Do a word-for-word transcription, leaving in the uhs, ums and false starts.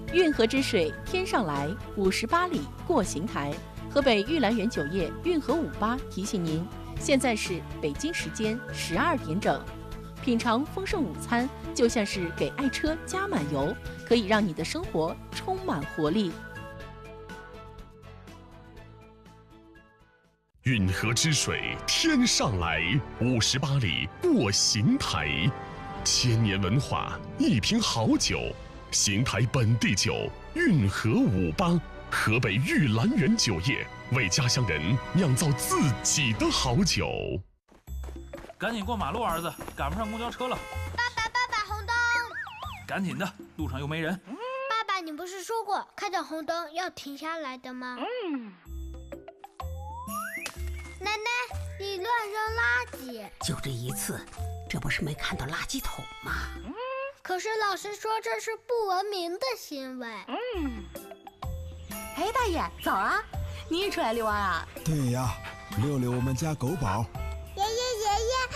运河之水天上来，五十八里过邢台。河北玉兰园酒业运河五八提醒您，现在是北京时间十二点整。品尝丰盛午餐，就像是给爱车加满油，可以让你的生活充满活力。 运河之水天上来，五十八里过邢台。千年文化，一瓶好酒，邢台本地酒，运河五八，河北玉兰园酒业为家乡人酿造自己的好酒。 赶紧过马路，儿子，赶不上公交车了。 爸爸，爸爸，红灯！ 赶紧的，路上又没人。 爸爸，你不是说过看到红灯要停下来的吗？嗯。奶奶，你乱扔垃圾。 就这一次，这不是没看到垃圾桶吗？ 嗯。可是老师说这是不文明的行为。 嗯。哎，大爷，早啊！你也出来遛弯啊？ 对呀，遛遛我们家狗宝。